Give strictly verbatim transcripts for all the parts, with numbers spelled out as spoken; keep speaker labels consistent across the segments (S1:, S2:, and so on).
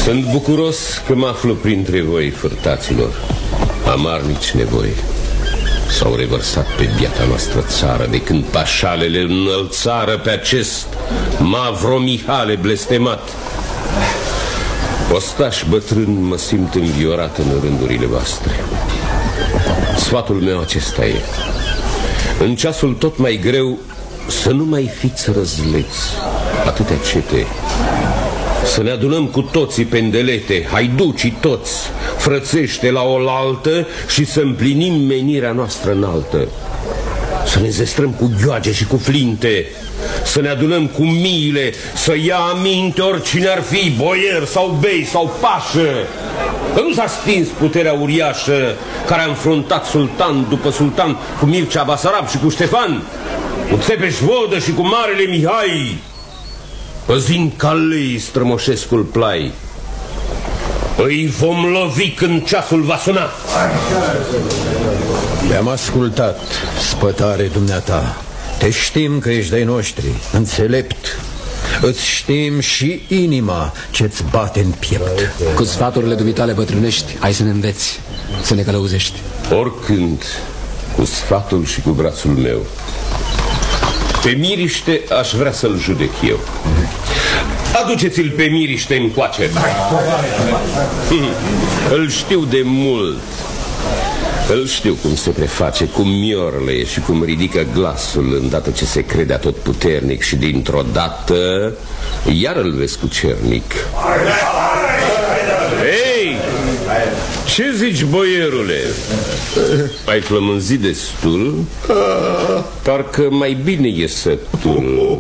S1: Sunt bucuros că mă aflu printre voi, fârtaților. Amarnici nevoi s-au revărsat pe biata noastră țară de când pașalele înălțară pe acest Mavromihale blestemat. Ostaș bătrân, mă simt înviorat în rândurile voastre. Sfatul meu acesta e: în ceasul tot mai greu să nu mai fiți răzleți, atâtea cete. Să ne adunăm cu toții pendelete, haiducii toți, frățește la oaltă și să împlinim menirea noastră înaltă. Să ne zestrăm cu ghioage și cu flinte, să ne adunăm cu miile, să ia aminte oricine ar fi, boier sau bei sau pașă, că nu s-a stins puterea uriașă care a înfruntat sultan după sultan cu Mircea Basarab și cu Ștefan, cu Țepeș Vodă și cu Marele Mihai, păzind calei strămoșescul plai. Îi vom lovi când ceasul va suna.
S2: Le-am ascultat, spătare dumneata. Te știm că ești de-ai noștri, înțelept. Îți știm și inima ce-ți bate în piept.
S3: Cu sfaturile dumitale bătrânești, ai să ne înveți, să ne călăuzești.
S1: Oricând, cu sfatul și cu brațul meu. Pe Miriște aș vrea să-l judec eu. Aduceți-l pe Miriște încoace. Îl știu de mult. Îl știu cum se preface, cum miorle și cum ridică glasul îndată ce se crede atotputernic și dintr-o dată iar îl vezi cucernic. Ei, ce zici, boierule? Ai flămânzit destul? Parcă mai bine e sătul.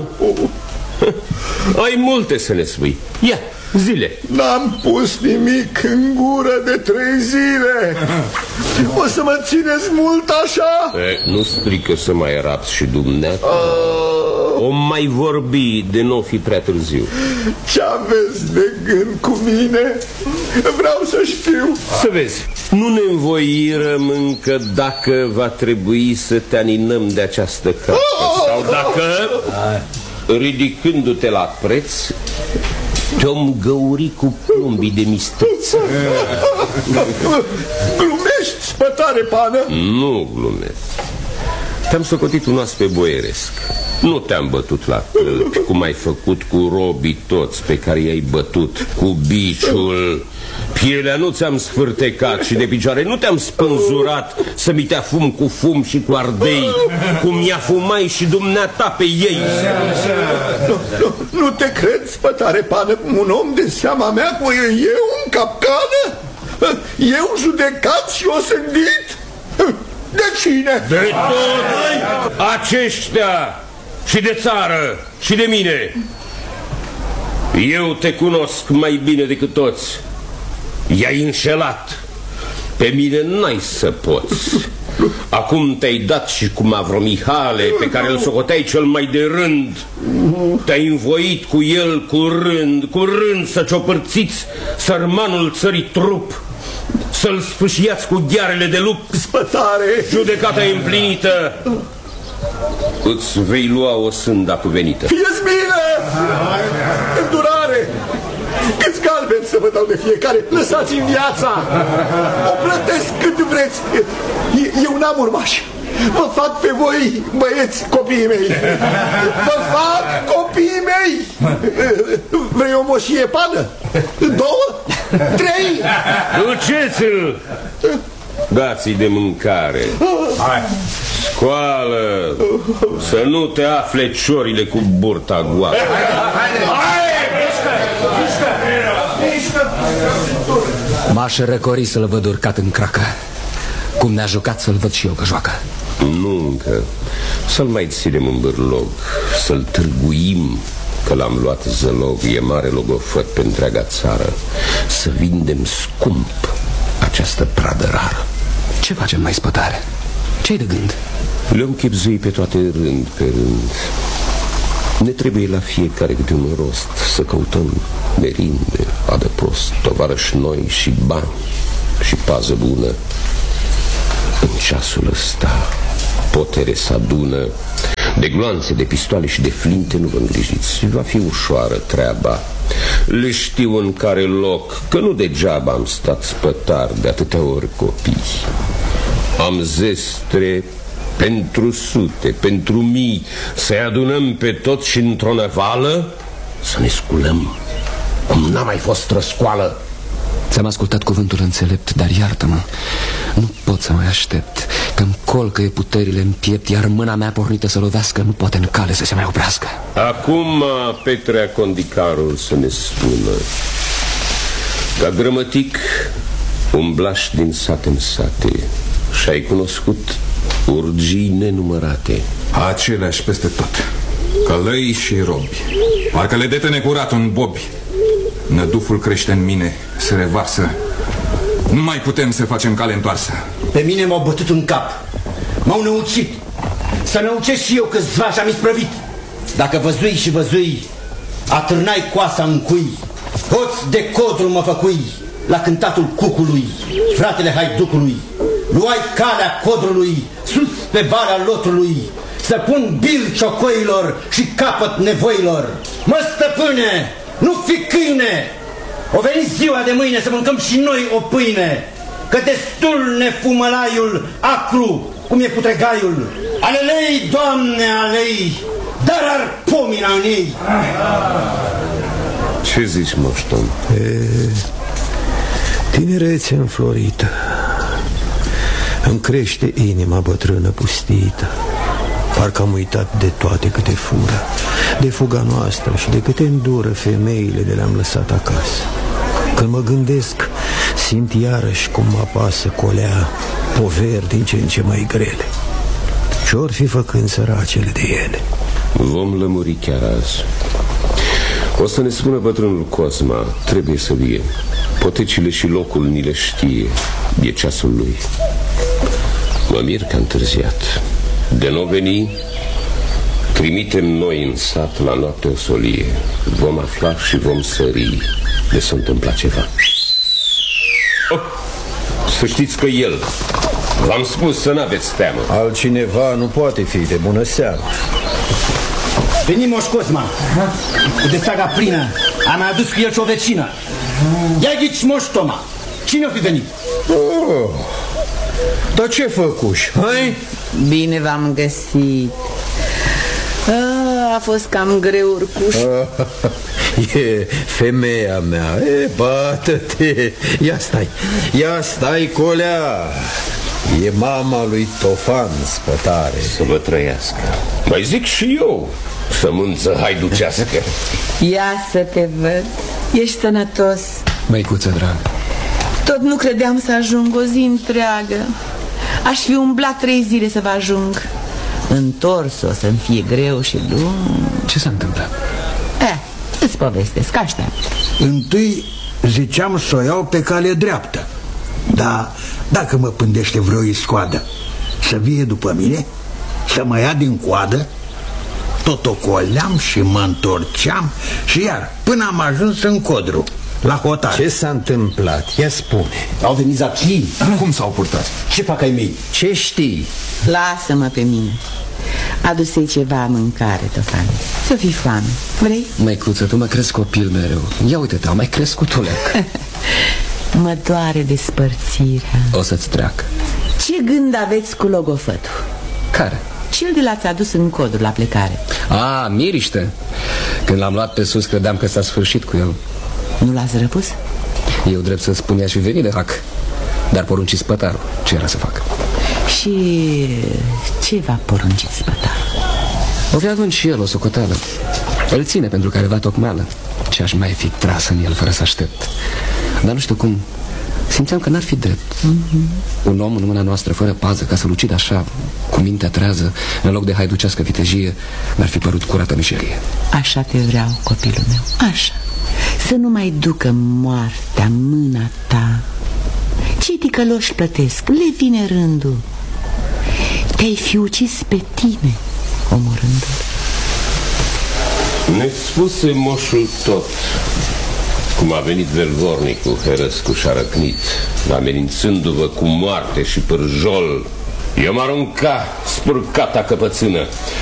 S1: Ai multe să ne spui. Ia, zile.
S4: N-am pus nimic în gură de trei zile. O să mă țineți mult așa?
S1: E, nu strică să mai rapți și dumneata. uh... O mai vorbi de n-o fi prea târziu.
S4: Ce aveți de gând cu mine? Vreau să știu.
S1: Să vezi, nu ne învoirăm încă dacă va trebui să te aninăm de această carte, sau dacă, ridicându-te la preț, te-om găuri cu plumbii de mistriță.
S4: Glumești, spătare pană?
S1: Nu glumesc. Te-am socotit un oaspe boieresc. Nu te-am bătut la tâlpi, cum ai făcut cu robii toți pe care i-ai bătut cu biciul. Pielea nu ți-am sfârtecat și de picioare nu te-am spânzurat să mi te afum cu fum și cu ardei, cum i-a fumai și dumneata pe ei.
S4: Nu, nu, nu te cred, spătare pană, un om de seama mea cu eu în capcană? Eu judecat și osândit? De cine?
S1: De toți aceștia și de țară și de mine. Eu te cunosc mai bine decât toți. I-ai înșelat. Pe mine n-ai să poți. Acum te-ai dat și cu Mavromihale, pe care îl socoteai cel mai de rând. Te-ai învoit cu el cu rând, cu rând să ciopărțiți sărmanul țării trup, să-l sfâșiați cu ghearele de lup.
S4: Spătare!
S1: Judecata e împlinită. Îți vei lua o sânda cuvenită.
S4: Fie-ți bine! Îndurare! Câți galbeni să vă dau de fiecare? Lăsați-mi viața! O plătesc cât vreți. Eu n-am urmași. Vă fac pe voi, băieți, copiii mei. Vă fac copiii mei. Vrei o moșie pană? Două? Trei?
S1: Duceți-l! Dați-i de mâncare. Scoală, să nu te afle ciorile cu burta goală.
S3: M-aș răcori să-l văd urcat în cracă, cum ne-a jucat să-l văd și eu că joacă.
S1: Nu încă. Să-l mai ținem în bârlog, să-l târguim, că l-am luat zălog. E mare logofăt pe întreaga țară. Să vindem scump această pradă rară.
S3: Ce facem, mai spătare? Ce-ai de gând?
S1: Le-am chipzui pe toate rând pe rând. Ne trebuie la fiecare câte un rost să căutăm merinde, adăpost, tovarăși noi și bani și pază bună. În ceasul ăsta potere s-adună, De gloanțe, de pistoale și de flinte nu vă îngrijiți. Va fi ușoară treaba. Le știu în care loc, că nu degeaba am stat spătar de atâtea ori copii. Am zestre pentru sute, pentru mii. Să-i adunăm pe toți și într-o năvală să ne sculăm cum n-a mai fost răscoală.
S3: Ți-am ascultat cuvântul înțelept, dar iartă-mă, nu pot să mai aștept, că-mi colcă puterile în piept, iar mâna mea pornită să lovească nu poate în cale să se mai oprească.
S1: Acum Petrea Condicarul să ne spună: ca grămătic umblași din sat în sate și ai cunoscut urgii nenumărate.
S5: Aceleași peste tot, călăi și robi, parcă le dete necurat un bobi. Năduful crește în mine, se revarsă. Nu mai putem să facem cale întoarsă.
S6: Pe mine m-au bătut în cap, m-au năucit. Să năucesc și eu câțiva și-am isprăvit. Dacă văzui și văzui, atârnai coasa în cui. Hoț de codru mă făcui la cântatul cucului, fratele haiducului. Luai calea codrului sus pe bara lotului, să pun bil ciocoilor și capăt nevoilor. Mă, stăpâne, nu fi câine! O veni ziua de mâine să mâncăm și noi o pâine, că destul ne fumălaiul acru, cum e putregaiul. Alelei, Doamne, alei, dar ar pomina în ei.
S1: Ce zici, moșton?
S2: E, tinerețe înflorită, îmi crește inima bătrână pustită. Parcă am uitat de toate câte fură, de fuga noastră și de câte îndură femeile de le-am lăsat acasă. Când mă gândesc, simt iarăși cum mă apasă colea poveri din ce în ce mai grele. Ce-or fi făcând săracele de ele?
S1: Vom lămuri chiar azi. O să ne spună bătrânul Cosma, trebuie să vie. Potecile și locul ni le știe, e ceasul lui. Mă mir că a întârziat. De n-o veni, trimitem noi în sat la noapte o solie. Vom afla și vom sări de s-a întâmplat ceva. Oh, să știți că el, v-am spus să n-aveți teamă.
S2: Altcineva nu poate fi de bună seamă.
S6: Veni Moș Cosma, cu de saga plină. A mai adus cu el și o vecină. Ia ghici, Moș Toma, cine o fi venit?
S2: Oh, dar ce făcuși, hai?
S7: Bine v-am găsit. A, a fost cam greu, urcuș.
S2: E femeia mea. E, bată-te. Ia stai, ia stai, colea. E mama lui Tofan Spătare.
S1: Să vă trăiască. Mai zic și eu, sămânță haiducească.
S7: Ia să te văd. Ești sănătos?
S3: Măicuță dragă,
S7: tot nu credeam să ajung o zi întreagă. Aș fi umblat trei zile să vă ajung. Întors o să-mi fie greu și lung.
S3: ce s-a întâmplat?
S7: Eh, îți povestesc, aștept.
S4: Întâi ziceam să o iau pe cale dreaptă. Dar dacă mă pândește vreo iscoadă să vie după mine, să mă ia din coadă, tot o coleam și mă întorceam și iar până am ajuns în Codru, la hotare.
S2: Ce s-a întâmplat? Ia spune.
S6: Au venit zacii.
S5: Cum s-au purtat?
S6: Ce fac ai mei?
S2: Ce știi?
S7: Lasă-mă pe mine. Adu-i ceva mâncare, Tofan. Să fii foame. Vrei?
S3: Măicuță, tu mă crezi copil mereu. Ia uite-te, au mai crescut o lec.
S7: Mă doare despărțirea.
S3: O să-ți treacă.
S7: Ce gând aveți cu logofătul?
S3: Care?
S7: Cel de l-ați adus în Codru la plecare.
S3: A, Miriște. Când l-am luat pe sus credeam că s-a sfârșit cu el.
S7: Nu l-ați răpus?
S3: Eu drept să spun, i-aș fi venit de hac. Dar porunci spătarul. Ce era să fac?
S7: Și ce v-a poruncit spătarul?
S3: O fi având și el o socoteală. Îl ține pentru careva tocmeală. Ce aș mai fi tras în el fără să aștept. Dar nu știu cum, simțeam că n-ar fi drept. mm-hmm. Un om în mâna noastră fără pază, ca să-l ucid așa, cu mintea trează, în loc de haiducească vitejie, mi-ar fi părut curată mișerie.
S7: Așa te vreau, copilul meu, așa. Să nu mai ducă moartea mâna ta. Cei ticăloși plătesc, le vine rândul. Te-ai fi ucis pe tine, omorându-l.
S1: Ne spuse moșul tot cum a venit velvornicul Herăscu și-a răcnit, amenințându-vă cu moarte și pârjol. Eu m-arunca spurcata căpățână,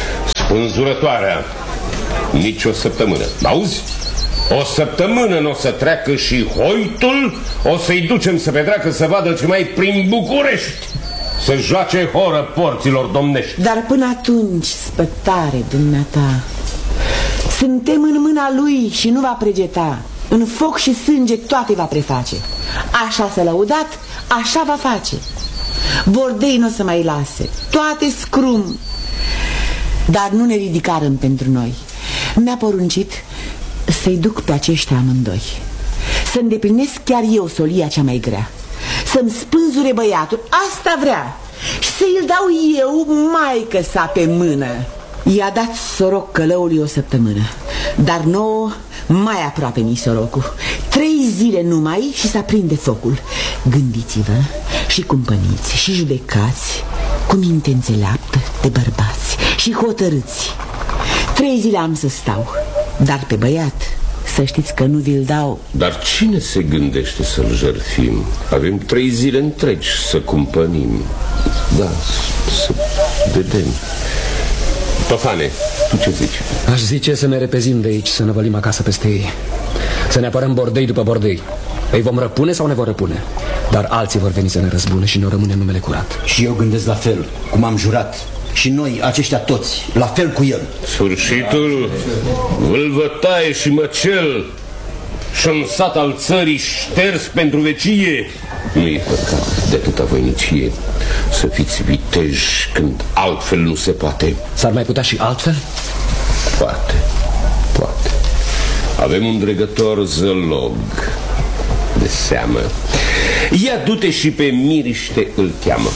S1: Spânzurătoarea. Nici o săptămână. Auzi? O săptămână nu o să treacă și hoitul o să-i ducem să petreacă să vadă ce mai prin București, să joace horă porților domnești.
S7: Dar până atunci, spătare, dumneata, suntem în mâna lui și nu va pregeta. În foc și sânge toate va preface. Așa s-a lăudat, așa va face. Bordei nu o să mai lase, toate scrum. Dar nu ne ridicarăm pentru noi. Mi-a poruncit să-i duc pe aceștia amândoi, să îndeplinesc chiar eu solia cea mai grea, să-mi spânzure băiatul, asta vrea, și să-i dau eu maică sa pe mână. I-a dat soroc călăului o săptămână, dar nouă mai aproape ni sorocul. Trei zile numai și s-a prinde focul. Gândiți-vă, și cumpăniți, și judecați, cu minte înțeleaptă de bărbați și hotărâți. Trei zile am să stau, dar pe băiat să știți că nu vi-l dau.
S1: Dar cine se gândește să-l jertfim? Avem trei zile întregi să cumpănim. Da, să vedem. Tofane, tu ce zici?
S3: Aș zice să ne repezim de aici, să ne vălim acasă peste ei, să ne apărăm bordei după bordei. Îi vom răpune sau ne vor răpune? Dar alții vor veni să ne răzbune și ne rămâne numele curat.
S6: Și eu gândesc la fel, cum am jurat. Și noi, aceștia toți, la fel cu el.
S1: Sfârșitul vâlvătaie și măcel și un sat al țării șters pentru vecie. Nu-i păcat de atâta voinicie să fiți viteji când altfel nu se poate.
S3: S-ar mai putea și altfel?
S1: Poate, poate. Avem un dregător zălog de seamă. Ia du-te și pe Miriște îl cheamă.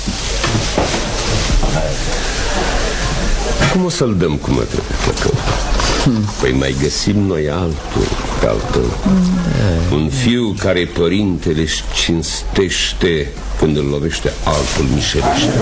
S1: Cum o să-l dăm cu mătră pe Flăcău? Hmm. Păi mai găsim noi altul, altul. Hmm. Un fiu care părintele își cinstește când îl lovește altul mișelește.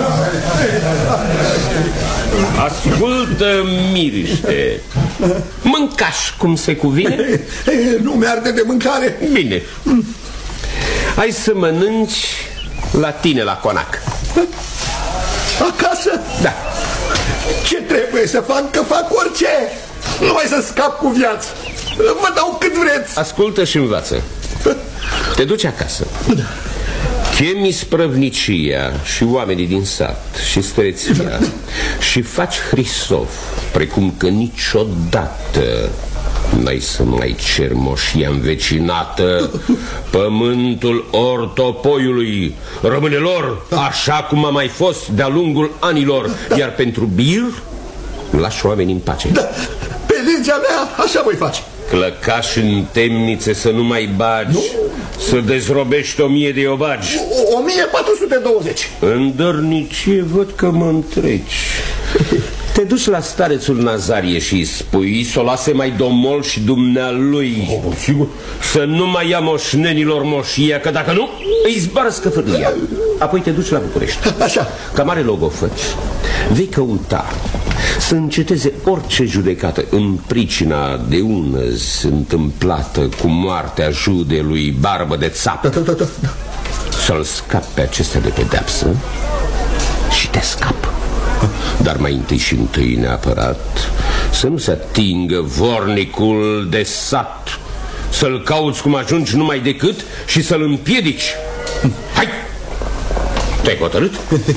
S1: Ascultă, Miriște, mâncași cum se cuvine?
S4: Nu mi-arde de mâncare.
S1: Bine. Hai să mănânci la tine la conac.
S4: Acasă?
S1: Da.
S4: Ce trebuie să fac? Că fac orice. Numai să scap cu viață. Vă dau cât vreți.
S1: Ascultă și învață. Te duci acasă. Da. Chemi sprăvnicia și oamenii din sat și stăreția și faci Hrisof, precum că niciodată n-ai să mai cer moșia învecinată. Pământul ortopoiului rămâne lor, așa cum a mai fost de-a lungul anilor. Iar pentru bir lași oamenii în pace.
S4: Da, pe legea mea așa voi face.
S1: Clăcaș în temnițe să nu mai bagi, nu? Să dezrobești o mie de iobagi.
S4: O mie patru sute douăzeci.
S1: În dărnicie văd că mă întreci. Te duci la starețul Nazarie și îi spui să o lase mai domol și dumnealui,
S4: oh, sigur.
S1: Să nu mai ia moșnenilor moșia, că dacă nu îi zbară scăfârlia. Apoi te duci la București.
S4: Așa.
S1: Ca mare logofăț vei căuta să înceteze orice judecată în pricina de unăzi întâmplată cu moartea judelui Barbă de Țap.
S4: Da, da, da, da.
S1: Să-l scapi pe acestea de pedeapsă și te scap. Dar mai întâi și întâi neapărat să nu se atingă vornicul de sat, să-l cauți cum ajungi numai decât și să-l împiedici. Hai! Te-ai hotărât?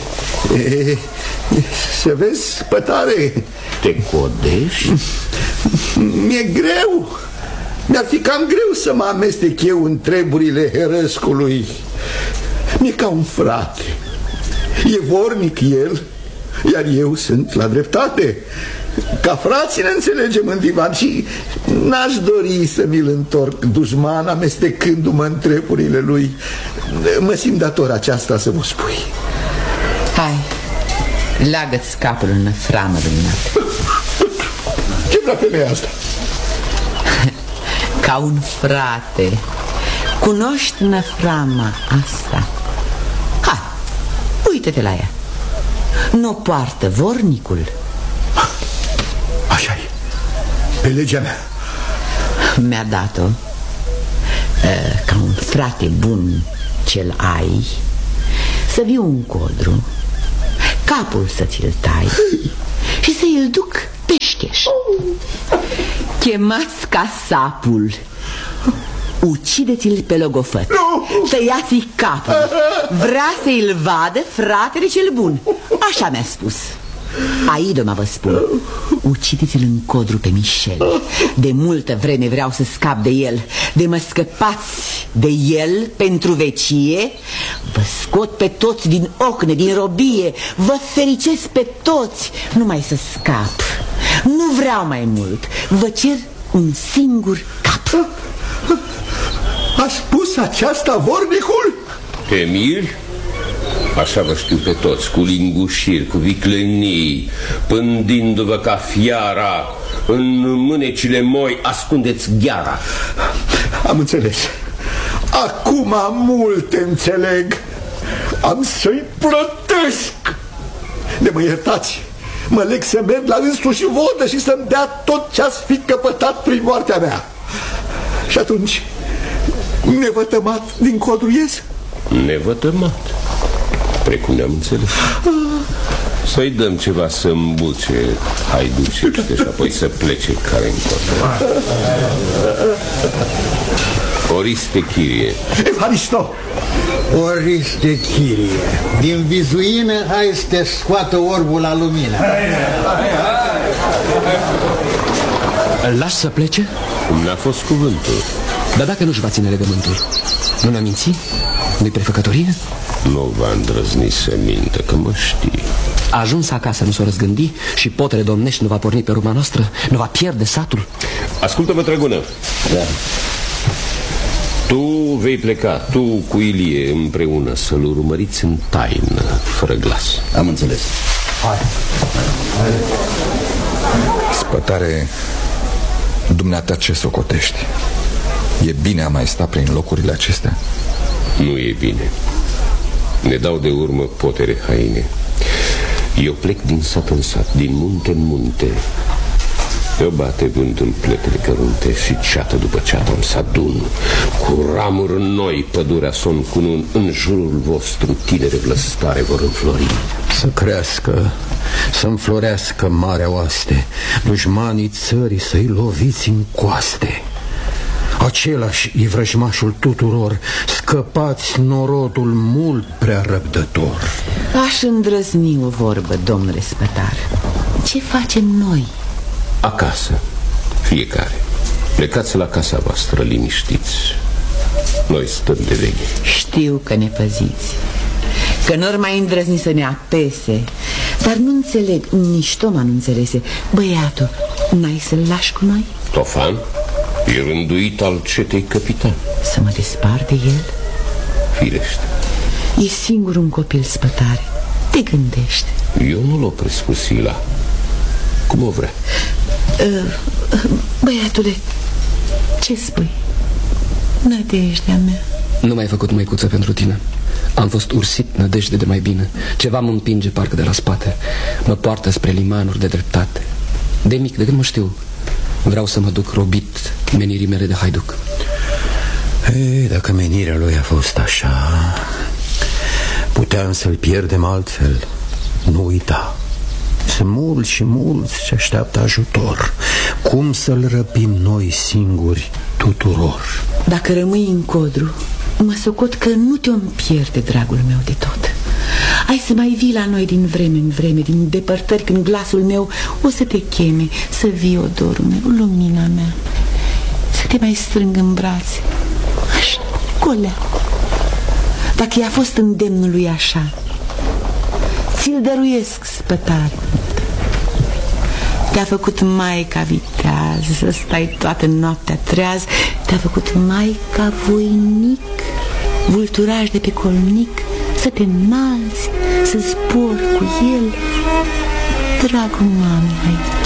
S4: Să vezi, pătare.
S1: Te codești?
S4: Mi-e greu. Mi-ar fi cam greu să mă amestec eu în treburile Herăscului. Mi-e ca un frate. E vornic el, iar eu sunt la dreptate. Ca frații ne înțelegem în divan și n-aș dori să mi-l întorc dușman amestecându-mă în treburile lui. Mă simt dator aceasta să vă spui.
S7: Hai, leagă-ți capul în năframă, dumneavoastră.
S4: Ce vrea femeia asta?
S7: Ca un frate. Cunoști năframa asta? Hai, uite-te la ea. Nu poartă vornicul?
S4: Așa-i, pe legea mea.
S7: Mi-a dat-o ca un frate bun ce-l ai, să viu un codru, capul să ți-l tai și să-i-l duc pe cheș. Chemați casapul, ucideți-l pe logofăt, tăiați-i capul. Vrea să-l vadă fratele cel bun. Așa mi-a spus. Aidoma, vă spun, ucideți-l în codru pe Michel. De multă vreme vreau să scap de el. De mă scăpați de el pentru vecie, vă scot pe toți din ocne, din robie, vă fericesc pe toți. Numai să scap. Nu vreau mai mult. Vă cer un singur cap.
S4: A spus aceasta vornicul?
S1: Emil? Așa vă știu pe toți, cu lingușiri, cu viclenii, pândindu-vă ca fiara, în mânecile moi ascundeți gheara.
S4: Am înțeles. Acum mult înțeleg. Am să-i plătesc. De mă iertați, mă leg să merg la însuși vodă și să-mi dea tot ce-ați fi căpătat prin moartea mea. Și atunci, nevătămat din codru ies?
S1: Nevătămat, precum ne-am înțeles. Să-i dăm ceva să îmbuce haiducește și apoi să plece care încotro. Oriste Chirie.
S4: Evaristo!
S8: Oriste Chirie, din vizuină hai să te scoată orbul la lumină.
S3: Îl lași să plece?
S1: Cum n-a fost cuvântul.
S3: Dar dacă nu-și va ține legământul, nu ne-a mințit? Nu-i prefăcătorie?
S1: Nu va îndrăzni să mintă, că mă știi.
S3: A ajuns acasă, nu s-o răzgândi și potele domnești nu va porni pe urma noastră? Nu va pierde satul?
S1: Ascultă-mă, trăgună.
S6: Da.
S1: Tu vei pleca, tu cu Ilie împreună, să-l urmăriți în taină, fără glas.
S6: Am înțeles.
S5: Hai. Spătare, dumneata ce socotești? E bine a mai sta prin locurile acestea?
S1: Nu e bine. Ne dau de urmă potere haine. Eu plec din sat în sat, din munte în munte. Eu bate vântul pletele cărunte și ceată după ceată am să adun. Cu ramuri noi pădurea son cunun, în jurul vostru tinere vlăstare vor înflori.
S2: Să crească, să înflorească marea oaste, dușmanii țării să-i loviți în coaste. Același e vrăjmașul tuturor, scăpați norodul mult prea răbdător.
S7: Aș îndrăzni o vorbă, domnule spătar. Ce facem noi?
S1: Acasă, fiecare. Plecați la casa voastră, liniștiți. Noi stăm de veche.
S7: Știu că ne păziți, că n-or mai îndrăzni să ne apese. Dar nu înțeleg, nici Toma nu înțelese. Băiatul, n-ai să-l lași cu noi?
S1: Tofan e rânduit al cetei capitan.
S7: Să mă despart de el?
S1: Firește.
S7: E singur un copil spătare. Te gândește.
S1: Eu nu-l opresc cu sila. Cum o vrea.
S7: Băiatule, ce spui? Nădejdea mea.
S3: Nu m-ai făcut măicuță pentru tine. Am fost ursit nădejde de mai bine. Ceva mă împinge parcă de la spate. Mă poartă spre limanuri de dreptate. De mic, de când mă știu, vreau să mă duc robit menirii mele de haiduc.
S2: Ei, dacă menirea lui a fost așa, puteam să-l pierdem altfel. Nu uita, sunt mulți și mulți ce așteaptă ajutor. Cum să-l răpim noi singuri tuturor?
S7: Dacă rămâi în codru, mă socot că nu te-o pierde, dragul meu, de tot. Ai să mai vii la noi din vreme în vreme, din depărtări, când glasul meu o să te cheme. Să vii, odorul meu, lumina mea, să te mai strâng în brațe. Așa, golea. Dacă i-a fost îndemnul lui așa, ți-l dăruiesc, spătare. Te-a făcut maica viteaz, să stai toată noaptea treaz. Te-a făcut maica voinic, vulturaj de pe colnic, să te înalți, să zbori cu el. Dragul mamei,